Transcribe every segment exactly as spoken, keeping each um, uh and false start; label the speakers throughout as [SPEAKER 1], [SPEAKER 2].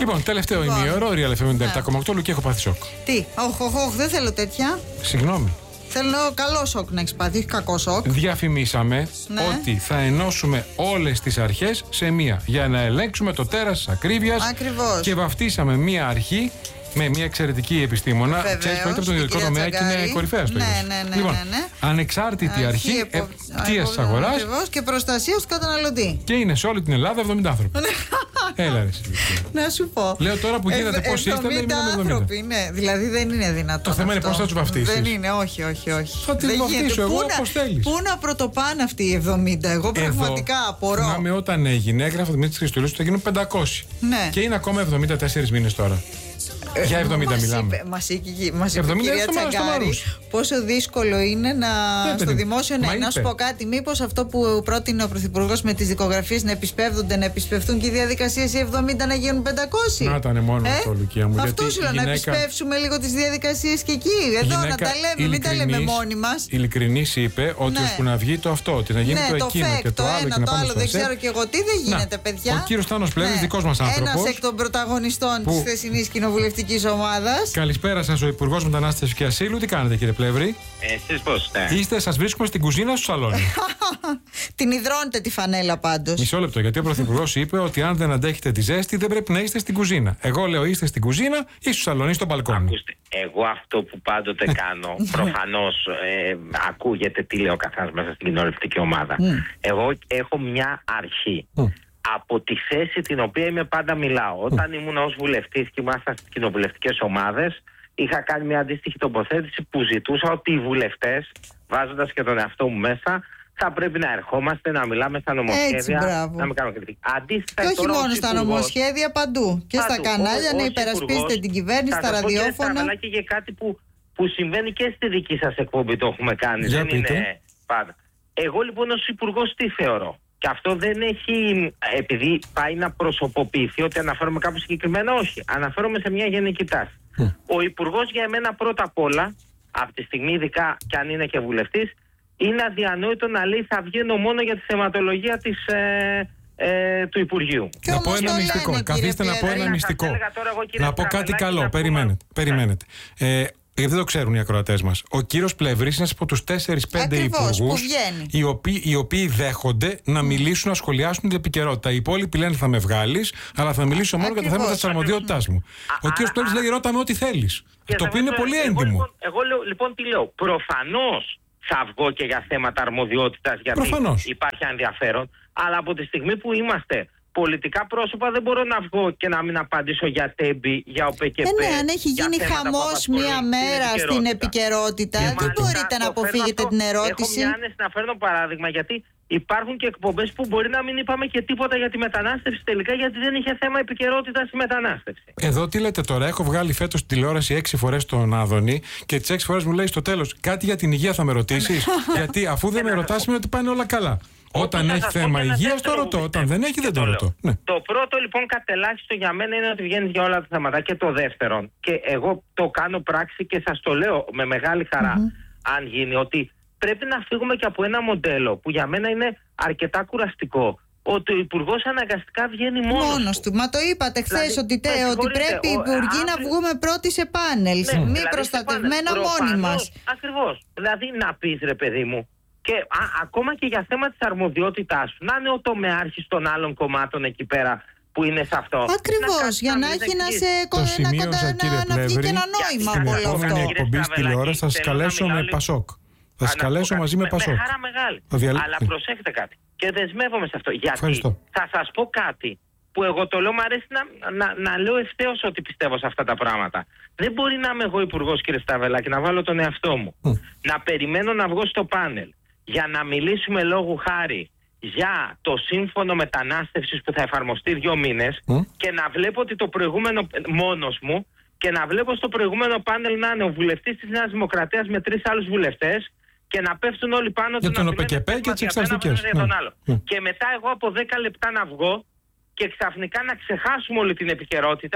[SPEAKER 1] Λοιπόν, τελευταίο
[SPEAKER 2] Λοιπόν.
[SPEAKER 1] ημίωρο, Real εφ εμ ενενήντα επτά κόμμα οκτώ, Λουκί, έχω πάθει σοκ.
[SPEAKER 2] Τι, οχ, οχ, οχ, δεν θέλω τέτοια.
[SPEAKER 1] Συγγνώμη.
[SPEAKER 2] Θέλω καλό σοκ να έχεις πάθει, όχι κακό σοκ.
[SPEAKER 1] Διαφημίσαμε
[SPEAKER 2] Ναι.
[SPEAKER 1] ότι θα ενώσουμε όλες τις αρχές σε μία για να ελέγξουμε το τέρας της ακρίβειας.
[SPEAKER 2] Ακριβώς.
[SPEAKER 1] Και βαφτίσαμε μία αρχή με μια εξαιρετική επιστήμονα.
[SPEAKER 2] Βεβαίως,
[SPEAKER 1] Ξέρεις, πρόκειται από τον
[SPEAKER 2] την
[SPEAKER 1] ιδιωτικό
[SPEAKER 2] κυρία
[SPEAKER 1] τομέα και είναι
[SPEAKER 2] Τσαγκάρη.
[SPEAKER 1] κορυφαία στο
[SPEAKER 2] Ναι,
[SPEAKER 1] είδος.
[SPEAKER 2] ναι, ναι,
[SPEAKER 1] Λοιπόν,
[SPEAKER 2] ναι, ναι.
[SPEAKER 1] ανεξάρτητη αρχή
[SPEAKER 2] επο-
[SPEAKER 1] εποπτείας της αγοράς
[SPEAKER 2] Ακριβώς, και προστασία του καταναλωτή.
[SPEAKER 1] και είναι σε όλη την Ελλάδα εβδομήντα άνθρωποι. Έλα ρε εσύ.
[SPEAKER 2] Να σου πω.
[SPEAKER 1] Λέω τώρα που γίνεται
[SPEAKER 2] Ευ-
[SPEAKER 1] πώς είστε, λέει,
[SPEAKER 2] εβδομήντα
[SPEAKER 1] μιλάμε εβδομήντα.
[SPEAKER 2] άνθρωποι, ναι. Δηλαδή δεν είναι δυνατόν.
[SPEAKER 1] Το θέμα είναι
[SPEAKER 2] αυτό.
[SPEAKER 1] πώς θα τους βαφτίσεις.
[SPEAKER 2] Δεν είναι, όχι, όχι, όχι.
[SPEAKER 1] Θα τις
[SPEAKER 2] Δεν
[SPEAKER 1] βαφτίσω
[SPEAKER 2] γίνεται.
[SPEAKER 1] εγώ
[SPEAKER 2] Πού να-
[SPEAKER 1] όπως θέλεις.
[SPEAKER 2] Πού να πρωτοπάνε αυτοί οι εβδομήντα, εγώ πραγματικά
[SPEAKER 1] Εδώ,
[SPEAKER 2] απορώ.
[SPEAKER 1] θυμάμαι όταν έγινε, έγραφα τη Μήτρη Χριστούλου ότι θα γίνουν πεντακόσιοι.
[SPEAKER 2] Ναι.
[SPEAKER 1] Και είναι ακόμα εβδομήντα τέσσερις μήνες τώρα. Για εβδομήντα
[SPEAKER 2] Μας
[SPEAKER 1] μιλάμε.
[SPEAKER 2] είπε- Μας είπε, μας είπε η
[SPEAKER 1] εβδομήντα
[SPEAKER 2] κυρία
[SPEAKER 1] στο Μάρος, στο
[SPEAKER 2] Τσαγκάρη
[SPEAKER 1] Μάρος.
[SPEAKER 2] πόσο δύσκολο είναι να,
[SPEAKER 1] Ναι,
[SPEAKER 2] στο
[SPEAKER 1] παιδί.
[SPEAKER 2] δημόσιο
[SPEAKER 1] Μα
[SPEAKER 2] ναι, να σου
[SPEAKER 1] είπε.
[SPEAKER 2] πω κάτι. Μήπως αυτό που πρότεινε ο Πρωθυπουργός με τις δικογραφίες να επισπεύδονται, να επισπευτούν και οι διαδικασίες οι εβδομήντα να γίνουν πεντακόσιοι.
[SPEAKER 1] Να ήταν μόνο
[SPEAKER 2] Ε?
[SPEAKER 1] αυτό, Λουκία μου.
[SPEAKER 2] Αυτό
[SPEAKER 1] γιατί
[SPEAKER 2] σου λέω,
[SPEAKER 1] η
[SPEAKER 2] να
[SPEAKER 1] γυναίκα-
[SPEAKER 2] επισπεύσουμε λίγο τις διαδικασίες και εκεί. Εδώ να τα λέμε, μην τα λέμε
[SPEAKER 1] ειλικρινής-
[SPEAKER 2] μόνοι μας.
[SPEAKER 1] Ειλικρινής είπε ότι
[SPEAKER 2] Ναι.
[SPEAKER 1] ώσπου να βγει το αυτό, ότι να γίνει
[SPEAKER 2] Ναι,
[SPEAKER 1] το
[SPEAKER 2] το
[SPEAKER 1] εκείνο
[SPEAKER 2] φεκ,
[SPEAKER 1] και το,
[SPEAKER 2] το
[SPEAKER 1] άλλο
[SPEAKER 2] ένα,
[SPEAKER 1] και να
[SPEAKER 2] το
[SPEAKER 1] πάμε
[SPEAKER 2] άλλο,
[SPEAKER 1] στο
[SPEAKER 2] δεν
[SPEAKER 1] ΕΣΕ.
[SPEAKER 2] ξέρω και εγώ τι, δεν γίνεται,
[SPEAKER 1] Να,
[SPEAKER 2] παιδιά.
[SPEAKER 1] ο κύριος Τάνος Πλεύρης, δικός μας άνθρωπος.
[SPEAKER 2] Ένας εκ των πρωταγωνιστών
[SPEAKER 1] Που-
[SPEAKER 2] της χθεσινής κοινοβουλευτικής ομάδας.
[SPEAKER 1] Καλησπέρα σας, ο Υπουργός Μετανάστευσης και Ασύλου. Τι κάνετε, κύριε Πλεύρη?
[SPEAKER 3] Εσείς πώς, ναι.
[SPEAKER 1] Είστε, σας βρίσκουμε στην κουζίνα στο σαλόνι.
[SPEAKER 2] Την υδρώνετε τη φανέλα πάντως.
[SPEAKER 1] Μισό λεπτό, γιατί ο Πρωθυπουργός είπε ότι αν δεν αντέχετε τη ζέστη, δεν πρέπει να είστε στην κουζίνα. Εγώ λέω είστε στην κουζίνα ή στο σαλόνι, στο μπαλκόνι.
[SPEAKER 3] Ακούστε, εγώ αυτό που πάντοτε κάνω, προφανώς ε, ακούγεται τι λέει ο καθένας μέσα στην κοινοβουλευτική ομάδα. Εγώ έχω μια αρχή. Από τη θέση την οποία είμαι πάντα μιλάω. Όταν ήμουν ως βουλευτής και ήμασταν στις κοινοβουλευτικές ομάδες, είχα κάνει μια αντίστοιχη τοποθέτηση που ζητούσα ότι οι βουλευτές, βάζοντας και τον εαυτό μου μέσα, θα πρέπει να ερχόμαστε, να μιλάμε στα νομοσχέδια,
[SPEAKER 2] Έτσι, μπράβο.
[SPEAKER 3] να μην κάνουμε κριτική. Αντίστοιχα,
[SPEAKER 2] Και όχι
[SPEAKER 3] τώρα
[SPEAKER 2] μόνο
[SPEAKER 3] ως
[SPEAKER 2] στα
[SPEAKER 3] υπουργός,
[SPEAKER 2] νομοσχέδια, παντού. Και στα
[SPEAKER 3] Πάντου,
[SPEAKER 2] κανάλια
[SPEAKER 3] ο-
[SPEAKER 2] να
[SPEAKER 3] ως
[SPEAKER 2] υπερασπίσετε
[SPEAKER 3] υπουργός,
[SPEAKER 2] την κυβέρνηση,
[SPEAKER 3] θα
[SPEAKER 2] στα
[SPEAKER 3] σας πω, κύριε
[SPEAKER 2] ραδιόφωνα.
[SPEAKER 3] Στραβελάκη, για κάτι που, που συμβαίνει και στη δική σας εκπομπή το έχουμε κάνει.
[SPEAKER 1] Για
[SPEAKER 3] δεν
[SPEAKER 1] πείτε.
[SPEAKER 3] είναι πάντα. Εγώ λοιπόν ως υπουργός τι θεωρώ. Και αυτό δεν έχει, επειδή πάει να προσωποποιηθεί ότι αναφέρομαι κάπου συγκεκριμένα, όχι. Αναφέρομαι σε μια γενική τάση. Ο υπουργός για εμένα πρώτα απ' όλα, από τη στιγμή ειδικά και αν είναι και βουλευτής, είναι αδιανόητο να λέει θα βγαίνω μόνο για τη θεματολογία της, ε, ε, του Υπουργείου.
[SPEAKER 2] Και
[SPEAKER 1] Να πω
[SPEAKER 2] όμως
[SPEAKER 1] ένα
[SPEAKER 2] το
[SPEAKER 1] μυστικό.
[SPEAKER 2] λένε,
[SPEAKER 1] Καθίστε
[SPEAKER 2] κύριε
[SPEAKER 1] να πω
[SPEAKER 2] Πλεύρη.
[SPEAKER 1] ένα
[SPEAKER 3] Σας
[SPEAKER 1] μυστικό.
[SPEAKER 3] έλεγα τώρα εγώ, κύριε
[SPEAKER 1] Να πω κάτι
[SPEAKER 3] Στραβελάκη,
[SPEAKER 1] καλό.
[SPEAKER 3] να πούμε-
[SPEAKER 1] Περιμένετε. Περιμένετε. Ε, γιατί δεν το ξέρουν οι ακροατές μας. Ο κύριος Πλεύρης είναι από τους τέσσερις πέντε
[SPEAKER 2] Ακριβώς,
[SPEAKER 1] υπουργούς
[SPEAKER 2] που βγαίνει.
[SPEAKER 1] οι οποίοι, οι οποίοι δέχονται να μιλήσουν, να σχολιάσουν την επικαιρότητα. Οι υπόλοιποι λένε θα με βγάλεις, αλλά θα μιλήσω μόνο για τα
[SPEAKER 2] Ακριβώς.
[SPEAKER 1] θέματα της αρμοδιότητάς μου. Ο κύριος Πλεύρης λέει ρώτα με ό,τι θέλεις.
[SPEAKER 3] Και
[SPEAKER 1] Το
[SPEAKER 3] θα
[SPEAKER 1] οποίο είναι
[SPEAKER 3] σας πω,
[SPEAKER 1] πολύ
[SPEAKER 3] εγώ,
[SPEAKER 1] έντιμο.
[SPEAKER 3] Λοιπόν, εγώ λέω, λοιπόν τι λέω. Προφανώς θα βγω και για θέματα αρμοδιότητας γιατί
[SPEAKER 1] Προφανώς.
[SPEAKER 3] υπάρχει ενδιαφέρον. Αλλά από τη στιγμή που είμαστε πολιτικά πρόσωπα δεν μπορώ να βγω και να μην απαντήσω για τέμπη, για ΟΠΕΚΕΠΕ.
[SPEAKER 2] Ε, ναι, αν έχει
[SPEAKER 3] για
[SPEAKER 2] γίνει
[SPEAKER 3] θέματα που
[SPEAKER 2] χαμός
[SPEAKER 3] απασχολούν
[SPEAKER 2] μία
[SPEAKER 3] την
[SPEAKER 2] μέρα στην επικαιρότητα,
[SPEAKER 3] Και
[SPEAKER 2] δεν
[SPEAKER 3] μάλιστα
[SPEAKER 2] μπορείτε να
[SPEAKER 3] το
[SPEAKER 2] αποφύγετε
[SPEAKER 3] φέρνω
[SPEAKER 2] την
[SPEAKER 3] αυτό-
[SPEAKER 2] ερώτηση.
[SPEAKER 3] Έχω μια άνεση να φέρνω παράδειγμα γιατί υπάρχουν και εκπομπές που μπορεί να μην είπαμε και τίποτα για τη μετανάστευση τελικά γιατί δεν είχε θέμα επικαιρότητας η μετανάστευση.
[SPEAKER 1] Εδώ τι λέτε τώρα, έχω βγάλει φέτος στη τηλεόραση έξι φορές τον Άδωνη και τις έξι φορές μου λέει στο τέλος κάτι για την υγεία θα με ρωτήσεις. Γιατί αφού δεν με ρωτάς σημαίνει ότι πάνε όλα καλά. Όταν
[SPEAKER 3] Όπως θα
[SPEAKER 1] έχει
[SPEAKER 3] σας πω
[SPEAKER 1] θέμα
[SPEAKER 3] και ένα
[SPEAKER 1] υγείας το
[SPEAKER 3] δεύτερο
[SPEAKER 1] ρωτώ,
[SPEAKER 3] που
[SPEAKER 1] όταν
[SPEAKER 3] πιστεύω.
[SPEAKER 1] δεν έχει δεν
[SPEAKER 3] Και
[SPEAKER 1] το
[SPEAKER 3] λέω.
[SPEAKER 1] ρωτώ. Ναι.
[SPEAKER 3] Το πρώτο λοιπόν κατελάχιστο για μένα είναι ότι βγαίνει για όλα τα θέματα. Και το δεύτερο, και εγώ το κάνω πράξη και σας το λέω με μεγάλη χαρά, αν γίνει, ότι πρέπει να φύγουμε και από ένα μοντέλο που για μένα είναι αρκετά κουραστικό. Ότι ο Υπουργός αναγκαστικά βγαίνει μόνος,
[SPEAKER 2] Μόνος του. Μα το είπατε χθε
[SPEAKER 3] Δηλαδή,
[SPEAKER 2] ότι, τε,
[SPEAKER 3] με
[SPEAKER 2] ότι
[SPEAKER 3] συγχωρείτε,
[SPEAKER 2] πρέπει οι
[SPEAKER 3] ο-
[SPEAKER 2] υπουργοί να
[SPEAKER 3] αύριο-
[SPEAKER 2] βγούμε πρώτοι σε πάνελ.
[SPEAKER 3] Ναι,
[SPEAKER 2] μη
[SPEAKER 3] δηλαδή,
[SPEAKER 2] προστατευμένα
[SPEAKER 3] σε πάνε,
[SPEAKER 2] μόνοι
[SPEAKER 3] προφανώς,
[SPEAKER 2] μας.
[SPEAKER 3] Ακριβώς. Δηλαδή να πεις ρε παιδί μου, και α, ακόμα και για θέμα της αρμοδιότητάς σου, να είναι ο τομεάρχης των άλλων κομμάτων εκεί πέρα που είναι σε αυτό.
[SPEAKER 2] Ακριβώς,
[SPEAKER 3] κάτσεις
[SPEAKER 2] για να
[SPEAKER 3] μην
[SPEAKER 2] έχει να,
[SPEAKER 3] εξηγήσεις.
[SPEAKER 2] σε,
[SPEAKER 1] Το
[SPEAKER 2] ένα
[SPEAKER 1] σημείωσα,
[SPEAKER 2] κοντα,
[SPEAKER 1] κύριε
[SPEAKER 2] να, να βγει και
[SPEAKER 1] Πλεύρη.
[SPEAKER 2] ένα νόημα
[SPEAKER 3] Στην
[SPEAKER 2] από όλο
[SPEAKER 3] επόμενη
[SPEAKER 2] αυτό.
[SPEAKER 1] Στην
[SPEAKER 3] κύριε
[SPEAKER 1] εκπομπή
[SPEAKER 3] Στραβελάκη,
[SPEAKER 1] τηλεόραση θα σας
[SPEAKER 3] θέλω να
[SPEAKER 1] καλέσω με
[SPEAKER 3] μιλάω λίγο-
[SPEAKER 1] Πασόκ. Θα σας
[SPEAKER 3] Α, να
[SPEAKER 1] καλέσω
[SPEAKER 3] πω
[SPEAKER 1] μαζί
[SPEAKER 3] κάτι.
[SPEAKER 1] με Πασόκ.
[SPEAKER 3] Με χαρά μεγάλη.
[SPEAKER 1] Θα διαλέ-
[SPEAKER 3] Αλλά
[SPEAKER 1] Ναι.
[SPEAKER 3] προσέχετε κάτι. Και δεσμεύομαι σε αυτό. Γιατί
[SPEAKER 1] Ευχαριστώ.
[SPEAKER 3] θα σας πω κάτι που εγώ το λέω, μου αρέσει να, να, να λέω ευθέως ότι πιστεύω σε αυτά τα πράγματα. Δεν μπορεί να είμαι εγώ υπουργός, κύριε Στραβελάκη, να βάλω τον εαυτό μου.
[SPEAKER 1] Mm.
[SPEAKER 3] Να περιμένω να βγω στο πάνελ για να μιλήσουμε λόγου χάρη για το σύμφωνο μετανάστευσης που θα εφαρμοστεί δύο μήνες
[SPEAKER 1] Mm.
[SPEAKER 3] και να βλέπω ότι το προηγούμενο μόνος μου και να βλέπω στο προηγούμενο πάνελ να είναι ο βουλευτής της Νέας Δημοκρατίας με τρεις άλλους βουλευτές και να πέφτουν όλοι πάνω
[SPEAKER 1] Για
[SPEAKER 3] του
[SPEAKER 1] τον
[SPEAKER 3] να
[SPEAKER 1] ΟΠΕΚΕΠΕ
[SPEAKER 3] μιλάνε
[SPEAKER 1] και τις
[SPEAKER 3] για τον ένα,
[SPEAKER 1] εξαρτικές.
[SPEAKER 3] για τον
[SPEAKER 1] Ναι.
[SPEAKER 3] άλλο.
[SPEAKER 1] Ναι.
[SPEAKER 3] Και μετά εγώ από δέκα λεπτά να βγω και ξαφνικά να ξεχάσουμε όλη την επικαιρότητα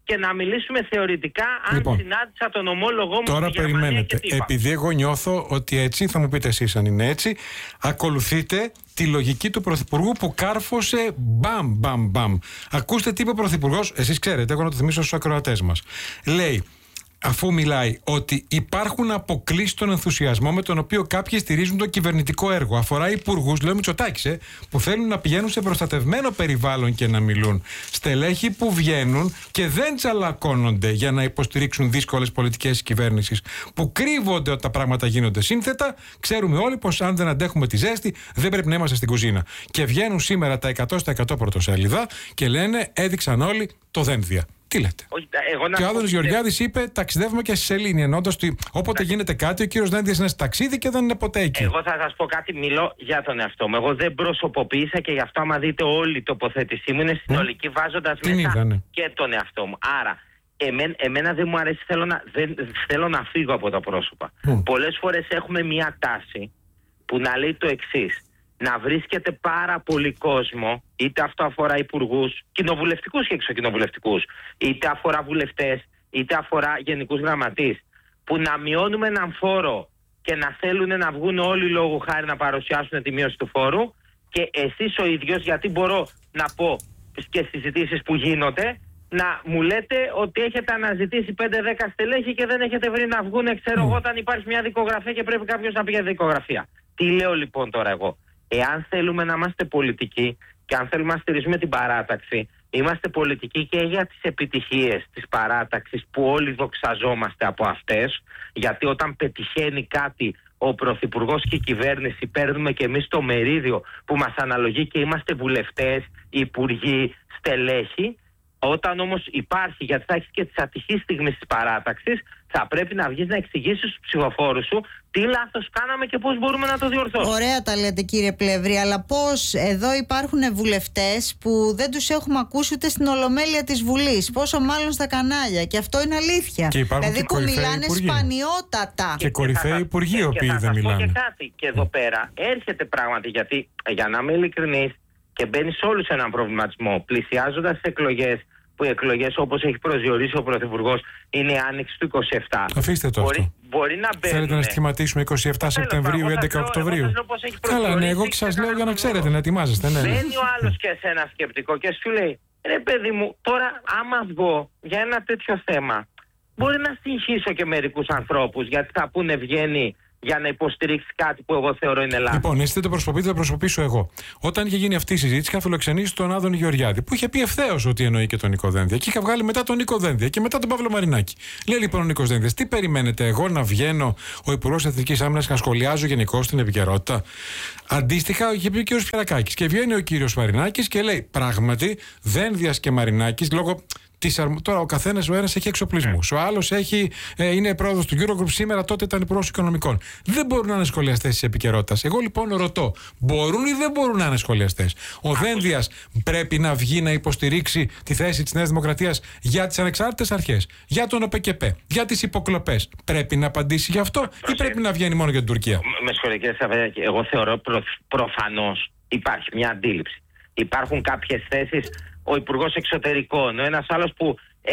[SPEAKER 3] και να μιλήσουμε θεωρητικά αν
[SPEAKER 1] λοιπόν,
[SPEAKER 3] συνάντησα τον ομόλογό μου
[SPEAKER 1] τώρα
[SPEAKER 3] στη Γερμανία
[SPEAKER 1] περιμένετε.
[SPEAKER 3] Και
[SPEAKER 1] επειδή εγώ νιώθω ότι έτσι, θα μου πείτε εσείς αν είναι έτσι, ακολουθείτε τη λογική του Πρωθυπουργού που κάρφωσε μπαμ, μπαμ, μπαμ. Ακούστε τι είπε ο Πρωθυπουργός, εσείς ξέρετε, εγώ να το θυμίσω στους ακροατές μας. Λέει, αφού μιλάει, ότι υπάρχουν αποκλίσεις στον ενθουσιασμό με τον οποίο κάποιοι στηρίζουν το κυβερνητικό έργο. Αφορά υπουργούς, λέει ο Μητσοτάκης, ε, που θέλουν να πηγαίνουν σε προστατευμένο περιβάλλον και να μιλούν. Στελέχοι που βγαίνουν και δεν τσαλακώνονται για να υποστηρίξουν δύσκολες πολιτικές κυβέρνησης. Που κρύβονται ότι τα πράγματα γίνονται σύνθετα. Ξέρουμε όλοι πως αν δεν αντέχουμε τη ζέστη, δεν πρέπει να είμαστε στην κουζίνα. Και βγαίνουν σήμερα τα εκατό τοις εκατό πρωτοσέλιδα και λένε, έδειξαν όλοι το δένδια. Τι λέτε?
[SPEAKER 3] Όχι, εγώ να
[SPEAKER 1] και ο Άδωνης
[SPEAKER 3] πω...
[SPEAKER 1] Γεωργιάδης είπε: ταξιδεύουμε και στη σελήνη. Εννοώντας ότι όποτε
[SPEAKER 3] να...
[SPEAKER 1] γίνεται κάτι, ο κύριος Δένδιας είναι σε ταξίδι και δεν είναι ποτέ εκεί.
[SPEAKER 3] Εγώ θα σας πω κάτι, μιλώ για τον εαυτό μου. Εγώ δεν προσωποποίησα και γι' αυτό, άμα δείτε όλη η τοποθέτησή μου, είναι συνολική, mm. βάζοντας μέσα
[SPEAKER 1] είδα, ναι.
[SPEAKER 3] και τον εαυτό μου. Άρα, εμέ, εμένα δεν μου αρέσει, θέλω να, δεν, θέλω να φύγω από τα πρόσωπα. Mm. Πολλές φορές έχουμε μια τάση που να λέει το εξής. Να βρίσκεται πάρα πολύ κόσμο, είτε αυτό αφορά υπουργούς, κοινοβουλευτικούς και εξοκοινοβουλευτικούς, είτε αφορά βουλευτές, είτε αφορά γενικούς γραμματείς, που να μειώνουμε έναν φόρο και να θέλουν να βγουν όλοι λόγου χάρη να παρουσιάσουν τη μείωση του φόρου, και εσείς ο ίδιος, γιατί μπορώ να πω και συζητήσεις που γίνονται, να μου λέτε ότι έχετε αναζητήσει πέντε δέκα στελέχη και δεν έχετε βρει να βγουν, ξέρω εγώ, όταν υπάρχει μια δικογραφία και πρέπει κάποιος να πει για δικογραφία. Τι λέω λοιπόν τώρα εγώ? Εάν θέλουμε να είμαστε πολιτικοί και αν θέλουμε να στηρίζουμε την παράταξη, είμαστε πολιτικοί και για τις επιτυχίες της παράταξης που όλοι δοξαζόμαστε από αυτές, γιατί όταν πετυχαίνει κάτι ο Πρωθυπουργός και η κυβέρνηση, παίρνουμε και εμείς το μερίδιο που μας αναλογεί και είμαστε βουλευτές, υπουργοί, στελέχοι. Όταν όμως υπάρχει, γιατί θα έχεις και τις ατυχείς στιγμές της παράταξης, θα πρέπει να βγεις να εξηγήσεις στους ψηφοφόρους σου τι λάθος κάναμε και πώς μπορούμε να το διορθώσουμε.
[SPEAKER 2] Ωραία τα λέτε, κύριε Πλεύρη, αλλά πώς εδώ υπάρχουν βουλευτές που δεν τους έχουμε ακούσει ούτε στην Ολομέλεια της Βουλής, πόσο μάλλον στα κανάλια, και αυτό είναι αλήθεια.
[SPEAKER 1] Και
[SPEAKER 2] δηλαδή που μιλάνε
[SPEAKER 1] υπουργοί.
[SPEAKER 2] Σπανιότατα.
[SPEAKER 1] Και, και κορυφαίοι υπουργοί οι οποίοι δεν
[SPEAKER 3] μιλάνε.
[SPEAKER 1] μιλάνε.
[SPEAKER 3] Και κάτι, και εδώ πέρα έρχεται πράγματι, γιατί για να είμαι ειλικρινής, και μπαίνει σε όλους έναν προβληματισμό, πλησιάζοντας τις εκλογές, που οι εκλογές, όπως έχει προσδιορίσει ο Πρωθυπουργός, είναι η άνοιξη του είκοσι επτά.
[SPEAKER 1] Αφήστε το
[SPEAKER 3] μπορεί,
[SPEAKER 1] αυτό.
[SPEAKER 3] Μπορεί να μπαίνουν.
[SPEAKER 1] Θέλετε να σχηματίσουμε είκοσι επτά Σεπτεμβρίου, έντεκα Οκτωβρίου? Καλά, ναι, εγώ σας λέω για να ξέρετε, να ετοιμάζεστε. Ναι.
[SPEAKER 3] Μπαίνει ο άλλος και σε ένα σκεπτικό και σου λέει, ρε παιδί μου, τώρα άμα βγω για ένα τέτοιο θέμα, μπορεί να συγχύσω και μερικούς ανθρώπους, γιατί θα πούνε βγαίνει για να υποστηρίξει κάτι που εγώ θεωρώ είναι λάθος.
[SPEAKER 1] Λοιπόν, εσείς δεν το προσωπείτε, θα προσωπήσω εγώ. Όταν είχε γίνει αυτή η συζήτηση, είχα φιλοξενήσει τον Άδωνη Γεωργιάδη, που είχε πει ευθέως ότι εννοεί και τον Νίκο Δένδια. Και είχα βγάλει μετά τον Νίκο Δένδια και μετά τον Παύλο Μαρινάκη. Λέει λοιπόν ο Νίκος Δένδιας, τι περιμένετε, εγώ να βγαίνω ο Υπουργός Εθνικής Άμυνας και να σχολιάζω γενικώς την επικαιρότητα? Αντίστοιχα, είχε πει ο κ. Πιερακάκης. Και βγαίνει ο κ. Μαρινάκης και λέει, πράγματι, Δένδιας και Μαρινάκης, λόγω. Τώρα ο καθένας, ο ένας έχει εξοπλισμούς. Ο άλλος έχει, ε, είναι πρόεδρος του Eurogroup σήμερα, τότε ήταν υπουργός οικονομικών. Δεν μπορούν να είναι σχολιαστές της επικαιρότητας. Εγώ λοιπόν ρωτώ, μπορούν ή δεν μπορούν να είναι σχολιαστές? Ο Δένδιας πρέπει να βγει να υποστηρίξει τη θέση της Νέας Δημοκρατίας για τις ανεξάρτητες αρχές, για τον ΟΠΕΚΕΠΕ, για τις υποκλοπές? Πρέπει να απαντήσει γι' αυτό ή πρέπει να βγαίνει μόνο για την Τουρκία?
[SPEAKER 3] Με συγχωρείτε, εγώ θεωρώ προ, προφανώς υπάρχει μια αντίληψη. Υπάρχουν κάποιες θέσεις. Ο Υπουργός Εξωτερικών, ο ένας άλλος που,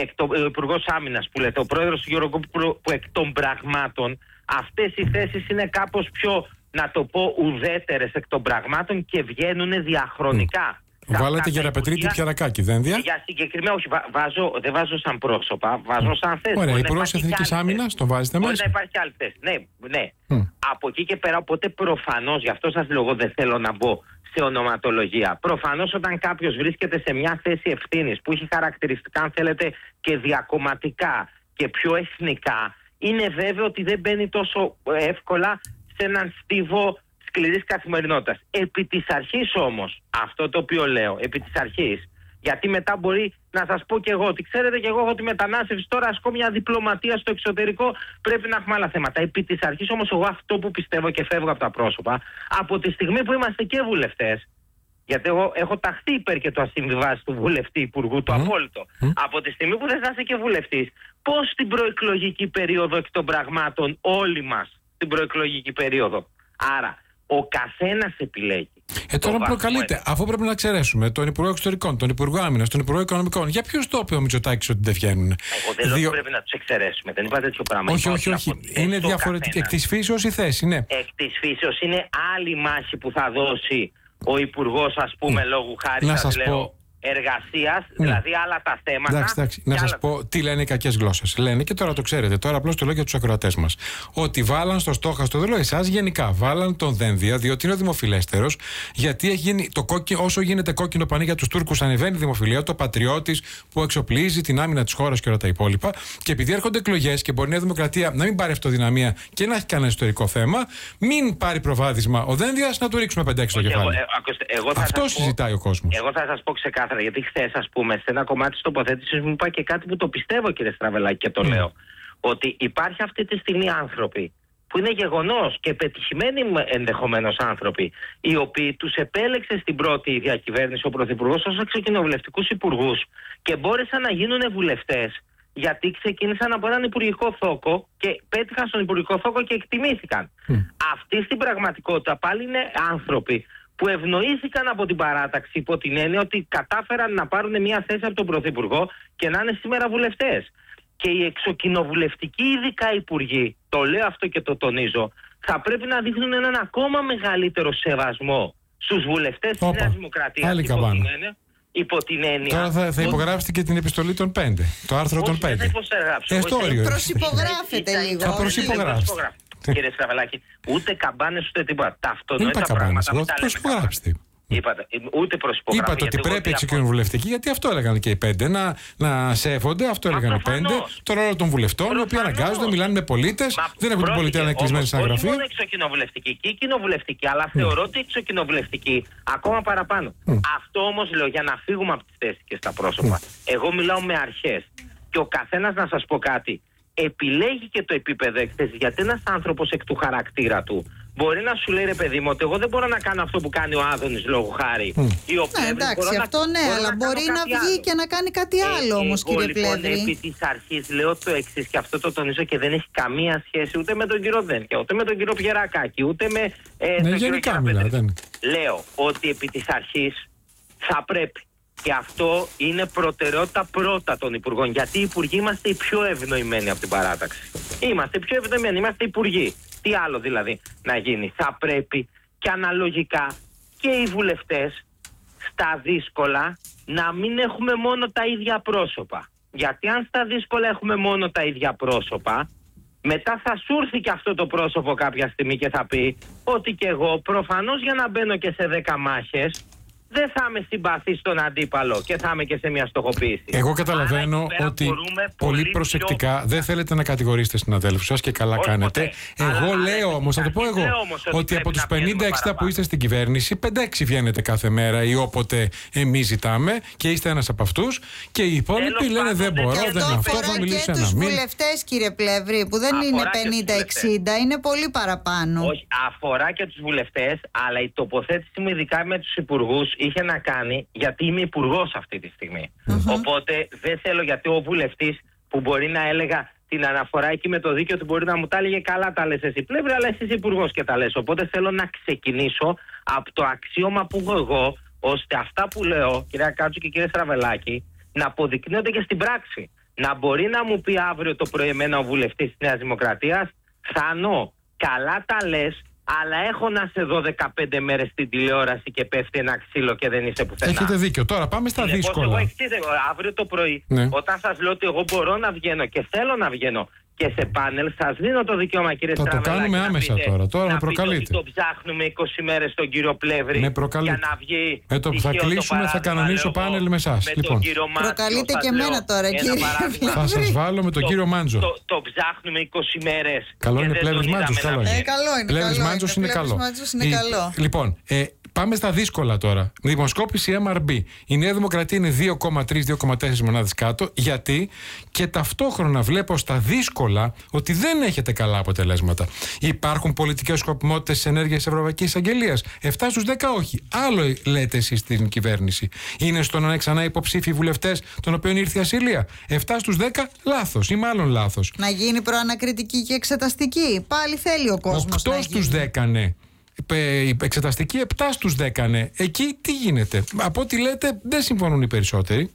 [SPEAKER 3] ο Υπουργός Άμυνας που λέτε, ο Πρόεδρος του Eurogroup που, που εκ των πραγμάτων, αυτές οι θέσεις είναι κάπως πιο, να το πω, ουδέτερες εκ των πραγμάτων και βγαίνουν διαχρονικά.
[SPEAKER 1] Mm. Βάλατε Γεραπετρίτη Πιερακάκη, Δένδια.
[SPEAKER 3] Για συγκεκριμένα, όχι, βα, βάζω, δεν βάζω σαν πρόσωπα, βάζω mm. σαν θέση.
[SPEAKER 1] Ωραία, Υπουργός Εθνικής Άμυνας, τον βάζετε μέσα.
[SPEAKER 3] Μπορεί να υπάρχει άλλη θέση. Ναι, ναι.
[SPEAKER 1] Mm.
[SPEAKER 3] Από εκεί και πέρα, οπότε προφανώς, γι' αυτό σας λέω, εγώ δεν θέλω να μπω σε ονοματολογία. Προφανώς όταν κάποιος βρίσκεται σε μια θέση ευθύνης που έχει χαρακτηριστικά, αν θέλετε, και διακομματικά και πιο εθνικά, είναι βέβαιο ότι δεν μπαίνει τόσο εύκολα σε έναν στίβο σκληρής καθημερινότητας. Επί της αρχής όμως, αυτό το οποίο λέω, επί της αρχής, γιατί μετά μπορεί να σας πω και εγώ ότι ξέρετε και εγώ έχω τη μετανάστευση, τώρα ασκώ μια διπλωματία στο εξωτερικό, πρέπει να έχουμε άλλα θέματα. Επί της αρχής όμως, εγώ αυτό που πιστεύω και φεύγω από τα πρόσωπα, από τη στιγμή που είμαστε και βουλευτές, γιατί εγώ έχω ταχθεί υπέρ και το ασυμβιβάσει του βουλευτή υπουργού, το mm. απόλυτο. Mm. Από τη στιγμή που δεν θα είσαι και βουλευτής, πώς στην προεκλογική περίοδο εκ των πραγμάτων, όλοι μας στην προεκλογική περίοδο. Άρα, ο καθένας επιλέγει.
[SPEAKER 1] Ε, τώρα προκαλείται, αφού πρέπει να εξαιρέσουμε τον Υπουργό Εξωτερικών, τον Υπουργό Άμυνας, τον Υπουργό Οικονομικών. Για ποιο το είπε ο Μητσοτάκης ότι δεν βγαίνουν?
[SPEAKER 3] Εγώ δεν λέω Δύο... ότι πρέπει να τους εξαιρέσουμε. Δεν είπα τέτοιο πράγμα.
[SPEAKER 1] Όχι, όχι, όχι. Είναι διαφορετική. Εκ της φύσεως η θέση, ναι.
[SPEAKER 3] Εκ της φύσεως είναι άλλη μάχη που θα δώσει ο Υπουργός, ας πούμε, mm. λόγου χάρη.
[SPEAKER 1] Να σας
[SPEAKER 3] λέω,
[SPEAKER 1] πω.
[SPEAKER 3] Εργασίας,
[SPEAKER 1] Mm.
[SPEAKER 3] δηλαδή άλλα τα θέματα.
[SPEAKER 1] Εντάξει, εντάξει. Να σας πω τι λένε οι κακές γλώσσες. Λένε, και τώρα το ξέρετε, τώρα απλώς το λέω για τους ακροατές μας, ότι βάλαν στο στόχαστο, δεν λέω εσάς γενικά, βάλαν τον Δένδια, διότι είναι ο δημοφιλέστερος, γιατί έχει γίνει το κόκκι, όσο γίνεται κόκκινο πανί για τους Τούρκους, ανεβαίνει η δημοφιλία, το πατριώτης που εξοπλίζει την άμυνα της χώρας και όλα τα υπόλοιπα. Και επειδή έρχονται εκλογές και μπορεί η Νέα Δημοκρατία να μην πάρει αυτοδυναμία και να έχει κανένα ιστορικό θέμα, μην πάρει προβάδισμα ο Δένδιας, να του ρίξουμε πέντε έξι στο κεφάλι. Αυτό συζητάει ο κόσμος.
[SPEAKER 3] Εγώ θα σας πω ξεκάθαρα. Γιατί χθες, ας πούμε, σε ένα κομμάτι της τοποθέτησης μου είπα και κάτι που το πιστεύω, κύριε Στραβελάκη, και το mm. λέω. Ότι υπάρχει αυτή τη στιγμή άνθρωποι που είναι γεγονός και πετυχημένοι ενδεχομένως άνθρωποι, οι οποίοι τους επέλεξε στην πρώτη διακυβέρνηση ο Πρωθυπουργός ως εξοκοινοβουλευτικούς υπουργούς και μπόρεσαν να γίνουν βουλευτές, γιατί ξεκίνησαν από έναν υπουργικό θόκο και πέτυχαν στον υπουργικό θόκο και εκτιμήθηκαν. Mm. Αυτοί στην πραγματικότητα πάλι είναι άνθρωποι που ευνοήθηκαν από την παράταξη υπό την έννοια ότι κατάφεραν να πάρουν μια θέση από τον Πρωθυπουργό και να είναι σήμερα βουλευτές. Και οι εξοκοινοβουλευτικοί, ειδικά υπουργοί, το λέω αυτό και το τονίζω, θα πρέπει να δείχνουν έναν ακόμα μεγαλύτερο σεβασμό στους βουλευτές της Νέας Δημοκρατίας. Υπό την έννοια.
[SPEAKER 1] Τώρα θα, θα υπογράψετε και την επιστολή των πέντε. Το άρθρο
[SPEAKER 3] όχι,
[SPEAKER 1] των πέντε.
[SPEAKER 3] Ε,
[SPEAKER 1] στο όριο.
[SPEAKER 2] Προσυπογράφετε λίγο.
[SPEAKER 1] Θα προσυπογράψετε.
[SPEAKER 3] Κύριε Στραβελάκη, ούτε καμπάνες ούτε τίποτα. Τα αυτονόητα πράγματα.
[SPEAKER 1] Δεν είπα προσυπογράψτε.
[SPEAKER 3] Είπατε, ούτε προσυπογράφετε.
[SPEAKER 1] Είπατε ότι πρέπει εξοκοινοβουλευτικοί, γιατί αυτό έλεγαν και οι πέντε. Να, να σέβονται, αυτό έλεγαν οι πέντε. Το ρόλο των βουλευτών, οι οποίοι αναγκάζονται, μιλάνε με πολίτες, δεν έχουν την πολιτεία να κλεισμένη σε ένα γραφείο.
[SPEAKER 3] Όχι μόνο εξοκοινοβουλευτικοί και κοινοβουλευτικοί, αλλά θεωρώ ότι εξοκοινοβουλευτικοί ακόμα παραπάνω. Αυτό όμως λέω για να φύγουμε από τις θέσεις και στα πρόσωπα. Εγώ μιλάω με αρχές. Και ο καθένας, να σας πω κάτι, επιλέγει και το επίπεδο έκθεσης, γιατί ένας άνθρωπος εκ του χαρακτήρα του μπορεί να σου λέει, ρε παιδί μου, ότι εγώ δεν μπορώ να κάνω αυτό που κάνει ο Άδωνης λόγου χάρη.
[SPEAKER 2] Mm. Ναι, εντάξει, αυτό να, ναι, αλλά να μπορεί να βγει άλλο. Και να κάνει κάτι άλλο ε, όμως, κύριε
[SPEAKER 3] λοιπόν,
[SPEAKER 2] Πλεύρη.
[SPEAKER 3] Επί της αρχής λέω το εξής, και αυτό το τονίζω και δεν έχει καμία σχέση ούτε με τον κύριο Δένδια, ούτε με τον κύριο Πιερακάκη, ούτε με ε,
[SPEAKER 1] ναι,
[SPEAKER 3] τον κύριο
[SPEAKER 1] Κιραπετρίδη.
[SPEAKER 3] Λέω ότι επί της αρχής θα πρέπει. Και αυτό είναι προτεραιότητα πρώτα των υπουργών. Γιατί οι υπουργοί είμαστε οι πιο ευνοημένοι από την παράταξη. Είμαστε πιο ευνοημένοι, είμαστε υπουργοί. Τι άλλο δηλαδή να γίνει? Θα πρέπει και αναλογικά και οι βουλευτές στα δύσκολα να μην έχουμε μόνο τα ίδια πρόσωπα. Γιατί αν στα δύσκολα έχουμε μόνο τα ίδια πρόσωπα, μετά θα σου έρθει και αυτό το πρόσωπο κάποια στιγμή και θα πει ότι και εγώ προφανώς για να μπαίνω και σε δέκα μάχες δεν θα είμαι συμπαθής στον αντίπαλο και θα είμαι και σε μια στοχοποίηση.
[SPEAKER 1] Εγώ καταλαβαίνω ότι πολύ προσεκτικά πιο... δεν θέλετε να κατηγορήσετε συναδέλφους σας και καλά όχι κάνετε. Ποτέ. Εγώ αλλά, λέω αλλά, όμως, θα το πω εγώ, όμως, ότι, ότι από τους πενήντα εξήντα που είστε στην κυβέρνηση, πέντε έξι βγαίνετε κάθε μέρα ή όποτε εμείς ζητάμε και είστε ένας από αυτούς και οι υπόλοιποι λένε δεν μπορώ, δεν είναι αυτό, θα μιλήσω ένα μήνα.
[SPEAKER 2] Και τους βουλευτές, κύριε Πλεύρη, που δεν είναι πενήντα εξήντα, είναι πολύ παραπάνω.
[SPEAKER 3] Όχι, αφορά και τους βουλευτές, αλλά η τοποθέτηση μου ειδικά με τους υπουργούς είχε να κάνει, γιατί είμαι υπουργός αυτή τη στιγμή. Mm-hmm. Οπότε δεν θέλω, γιατί ο βουλευτής που μπορεί να έλεγα την αναφορά εκεί με το δίκαιο του μπορεί να μου τα έλεγε καλά τα λες εσύ Πλεύρη, αλλά εσύ είσαι υπουργός και τα λες. Οπότε θέλω να ξεκινήσω από το αξίωμα που έχω εγώ, ώστε αυτά που λέω, κυρία Κάτσου και κύριε Στραβελάκη, να αποδεικνύονται και στην πράξη. Να μπορεί να μου πει αύριο το πρωί εμένα ο βουλευτής της Νέας Δημοκρατίας, Θανό, καλά τα λες, αλλά έχω να σε δω δεκαπέντε μέρες στην τηλεόραση και πέφτει ένα ξύλο και δεν είσαι πουθενά.
[SPEAKER 1] Έχετε δίκιο. Τώρα πάμε στα
[SPEAKER 3] λοιπόν,
[SPEAKER 1] δύσκολα.
[SPEAKER 3] Εγώ εξής, αύριο το πρωί, ναι. Όταν σας λέω ότι εγώ μπορώ να βγαίνω και θέλω να βγαίνω και σε πάνελ, σας δίνω το δικαίωμα, κύριε Στραβελάκη.
[SPEAKER 1] Θα το κάνουμε άμεσα πείτε, τώρα. Τώρα
[SPEAKER 3] να
[SPEAKER 1] με προκαλείτε.
[SPEAKER 3] Το ψάχνουμε είκοσι μέρες στον κύριο Πλεύρη για να βγει.
[SPEAKER 1] Με το που θα κλείσουμε θα κανονίσω πάνελ με εσάς. Λοιπόν.
[SPEAKER 2] Προκαλείτε και εμένα τώρα, κύριε.
[SPEAKER 1] Θα σας βάλω με τον κύριο Μάντζο.
[SPEAKER 3] Το ψάχνουμε είκοσι μέρες.
[SPEAKER 1] Καλό είναι Πλεύρης Μάντζος. Καλό είναι.
[SPEAKER 2] Πλεύρης
[SPEAKER 1] Μάντζος είναι καλό. Λοιπόν. Πάμε στα δύσκολα τώρα. Δημοσκόπηση εμ αρ μπι. Η Νέα Δημοκρατία είναι δύο κόμμα τρία με δύο κόμμα τέσσερα μονάδες κάτω. Γιατί? Και ταυτόχρονα βλέπω στα δύσκολα ότι δεν έχετε καλά αποτελέσματα. Υπάρχουν πολιτικές σκοπιμότητες της ενέργειας της Ευρωπαϊκής Εισαγγελίας. επτά στους δέκα όχι. Άλλο λέτε εσείς στην κυβέρνηση. Είναι στο να είναι ξανά υποψήφιοι βουλευτές των οποίων ήρθε η ασυλία. επτά στους δέκα λάθος ή μάλλον λάθος.
[SPEAKER 2] Να γίνει προανακριτική και εξεταστική. Πάλι θέλει ο κόσμος.
[SPEAKER 1] οκτώ στους δέκα ναι. η εξεταστική επτά στους δέκανε. Εκεί τι γίνεται? Από ό,τι λέτε δεν συμφωνούν οι περισσότεροι.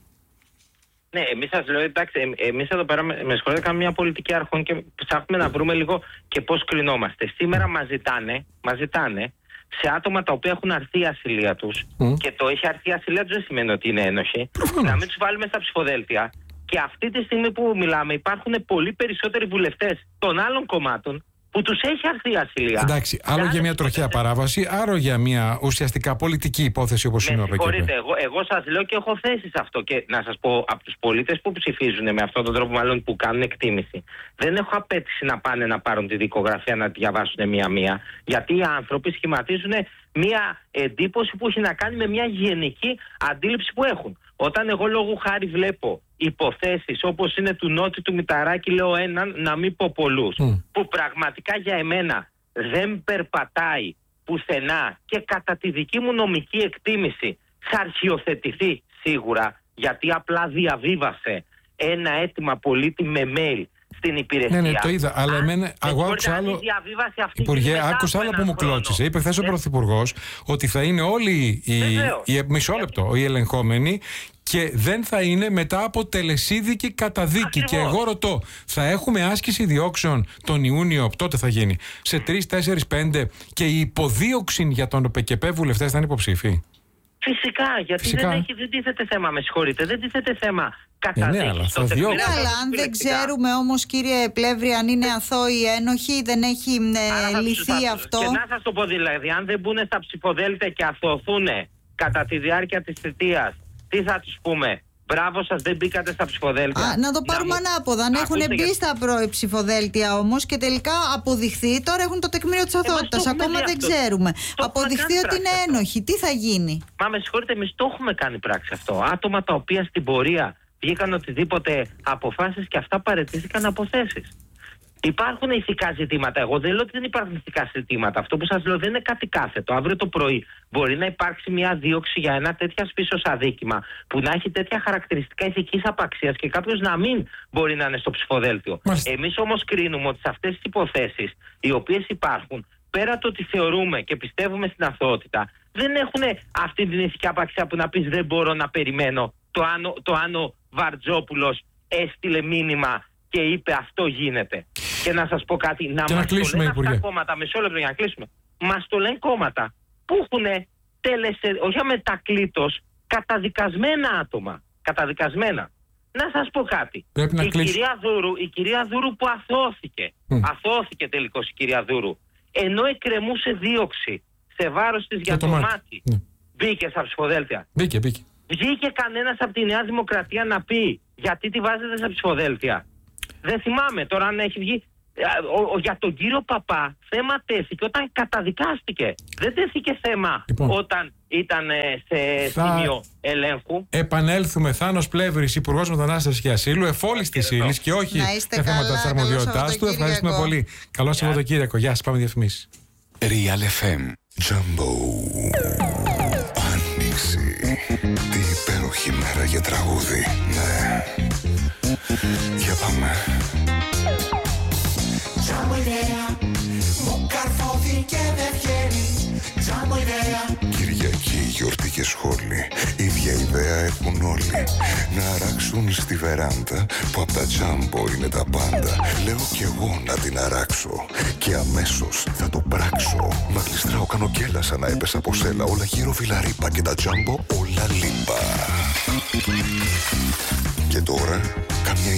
[SPEAKER 3] Ναι, εμείς σας λέω, εντάξει, εμείς εδώ πέρα με συγχωρείτε κάνουμε μια πολιτική αρχών και ψάχνουμε να βρούμε λίγο και πώς κρινόμαστε. Σήμερα μας ζητάνε, μας ζητάνε σε άτομα τα οποία έχουν αρθεί η ασυλία τους, mm. και το έχει αρθεί η ασυλία τους δεν σημαίνει ότι είναι ένοχοι, να μην τους βάλουμε στα ψηφοδέλτια. Και αυτή τη στιγμή που μιλάμε υπάρχουν πολύ περισσότεροι βουλευτές των άλλων κομμάτων που τους έχει αρθεί η ασυλία.
[SPEAKER 1] Εντάξει, άλλο για μια τροχαία παράβαση, άλλο για μια ουσιαστικά πολιτική υπόθεση όπως είναι ο ΠΚΠ.
[SPEAKER 3] Συγχωρείτε, εγώ, εγώ σας λέω και έχω θέσει σε αυτό. Και να σας πω, από τους πολίτες που ψηφίζουν με αυτόν τον τρόπο, μάλλον που κάνουν εκτίμηση, δεν έχω απέτηση να πάνε να πάρουν τη δικογραφία να τη διαβάσουν μία-μία. Γιατί οι άνθρωποι σχηματίζουν μία εντύπωση που έχει να κάνει με μια γενική αντίληψη που έχουν. Όταν εγώ λόγου χάρη βλέπω υποθέσεις όπως είναι του Νότι του Μηταράκη, λέω έναν, να μην πω πολλούς, mm. που πραγματικά για εμένα δεν περπατάει πουθενά και κατά τη δική μου νομική εκτίμηση θα αρχιοθετηθεί σίγουρα, γιατί απλά διαβίβασε ένα αίτημα πολίτη με mail στην υπηρεσία.
[SPEAKER 1] Ναι, ναι, το είδα. Αλλά εμένα, εγώ άκουσα άλλο. Υπουργέ, άκουσα άλλο που μου κλώτσισε. Είπε χθες ο Πρωθυπουργός ότι θα είναι όλοι οι, οι, μισό λεπτό, οι ελεγχόμενοι και δεν θα είναι μετά από τελεσίδικη καταδίκη. Ακριβώς. Και εγώ ρωτώ, θα έχουμε άσκηση διώξεων τον Ιούνιο, τότε θα γίνει, σε τρεις, τέσσερις, πέντε και η υποδίωξη για τον ΠΚΠ βουλευτές θα είναι υποψήφοι?
[SPEAKER 3] Φυσικά, γιατί Φυσικά. Δεν, έχει, δεν τίθεται θέμα, με συγχωρείτε, δεν τίθεται θέμα
[SPEAKER 1] καταδίκης. Ναι, ναι, αλλά θα διώξει.
[SPEAKER 2] Ναι, αλλά αν δεν ξέρουμε όμως, κύριε Πλεύρη, αν είναι αθώοι ή ένοχοι, δεν έχει ε, λυθεί αυτό.
[SPEAKER 3] Και να σας το πω δηλαδή, αν δεν μπουν στα ψηφοδέλτια και αθωωθούν κατά τη διάρκεια της θητείας, τι θα τους πούμε? Μπράβο σας, δεν μπήκατε στα ψηφοδέλτια.
[SPEAKER 2] Α, να το πάρουμε να ανάποδα. Αν έχουν μπει για... στα ψηφοδέλτια όμως και τελικά αποδειχθεί, τώρα έχουν το τεκμήριο της αθωότητας. Ε, Ακόμα δεν αυτό. ξέρουμε. Το αποδειχθεί ότι είναι ένοχοι. Τι θα γίνει?
[SPEAKER 3] Μα με συγχωρείτε, εμείς το έχουμε κάνει πράξη αυτό. Άτομα τα οποία στην πορεία βγήκαν οτιδήποτε αποφάσεις και αυτά παραιτήθηκαν από θέσεις. Υπάρχουν ηθικά ζητήματα. Εγώ δεν λέω ότι δεν υπάρχουν ηθικά ζητήματα. Αυτό που σας λέω δεν είναι κάτι κάθετο. Αύριο το πρωί μπορεί να υπάρξει μια δίωξη για ένα τέτοια σπίσος αδίκημα που να έχει τέτοια χαρακτηριστικά ηθικής απαξίας και κάποιος να μην μπορεί να είναι στο ψηφοδέλτιο. Εμείς όμως κρίνουμε ότι σε αυτές τις υποθέσεις οι οποίες υπάρχουν, πέρα το ότι θεωρούμε και πιστεύουμε στην αθωότητα, δεν έχουν αυτή την ηθική απαξία που να πεις δεν μπορώ να περιμένω. Το Άνω, το Άνω Βαρτζόπουλος έστειλε μήνυμα και είπε αυτό γίνεται. Και να σας πω κάτι, να μας το λένε αυτά κόμματα, μισό λεπτό για να κλείσουμε, μας το λένε κόμματα που έχουν τέλεσε, όχι αμετακλήτως, καταδικασμένα άτομα. Καταδικασμένα. Να σας πω κάτι. Η κυρία, Δούρου, η κυρία Δούρου που αθώθηκε, mm. αθώθηκε τελικώς η κυρία Δούρου, ενώ εκκρεμούσε δίωξη σε βάρος της για, για το, το μάτι, mm. μπήκε στα ψηφοδέλτια.
[SPEAKER 1] Μπήκε, μπήκε.
[SPEAKER 3] Βγήκε κανένας από τη Νέα Δημοκρατία να πει γιατί τη βάζετε στα ψηφοδέλτια? Δεν θυμάμαι τώρα αν έχει βγει. Ο, ο, για τον κύριο Παπά θέμα τέθηκε όταν καταδικάστηκε. Δεν τέθηκε θέμα λοιπόν, όταν ήταν ε, σε θα σημείο ελέγχου.
[SPEAKER 1] Επανέλθουμε. Θάνος Πλεύρης, Υπουργός Μετανάστευσης και Ασύλου, εφόλης της ύλης και όχι για θέματα της αρμοδιότητάς του. Ευχαριστούμε πολύ. Καλό Σαββατοκύριακο. Γεια σας. Πάμε διαφημίσεις.
[SPEAKER 4] Real εφ εμ Jumbo. Άνοιξη. Τι υπέροχη μέρα για τραγούδι. Ναι. Για πάμε. Τζάμπο ιδέα, μου καρφώθηκε και δεν βγαίνει. Τζάμπο ιδέα. Κυριακή, γιορτή και σχόλη. Ίδια ιδέα έχουν όλοι. Να αράξουν στη βεράντα που απ' τα τζάμπο είναι τα πάντα. Λέω κι εγώ να την αράξω και αμέσως θα το πράξω. Μα γλιστράω, κάνω κέλα σαν να έπεσα από σέλα. Όλα γύρω βιλαρίπα και τα τζάμπο όλα λίπα. Και τώρα, καμιά